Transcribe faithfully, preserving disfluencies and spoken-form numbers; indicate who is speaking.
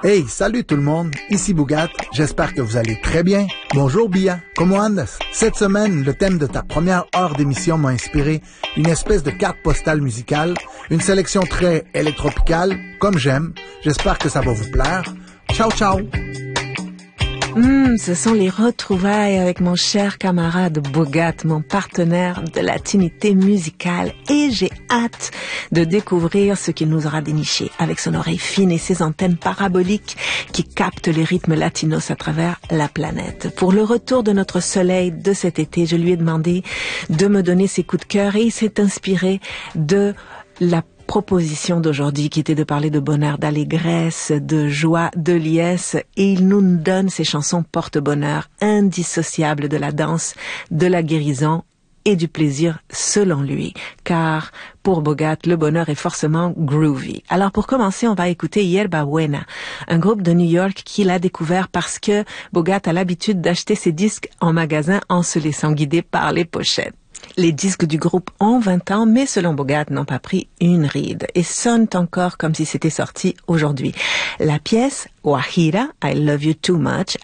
Speaker 1: Hey, salut tout le monde, ici Bougat, j'espère que vous allez très bien. Bonjour Bia, ¿cómo andas? Cette semaine, le thème de ta première heure d'émission m'a inspiré une espèce de carte postale musicale, une sélection très électropicale, comme j'aime. J'espère que ça va vous plaire. Ciao, ciao!
Speaker 2: Mmh, ce sont les retrouvailles avec mon cher camarade Bougat, mon partenaire de latinité musicale, et j'ai hâte de découvrir ce qu'il nous aura déniché avec son oreille fine et ses antennes paraboliques qui captent les rythmes latinos à travers la planète. Pour le retour de notre soleil de cet été, je lui ai demandé de me donner ses coups de cœur et il s'est inspiré de la proposition d'aujourd'hui qui était de parler de bonheur, d'allégresse, de joie, de liesse, et il nous donne ces chansons porte-bonheur indissociables de la danse, de la guérison et du plaisir selon lui, car pour Bougat, le bonheur est forcément groovy. Alors pour commencer, on va écouter Yerba Buena, un groupe de New York qu'il a découvert parce que Bougat a l'habitude d'acheter ses disques en magasin en se laissant guider par les pochettes. Les disques du groupe ont vingt ans, mais selon Bougat, n'ont pas pris une ride et sonnent encore comme si c'était sorti aujourd'hui. La pièce Guajira, I Love You Too Much,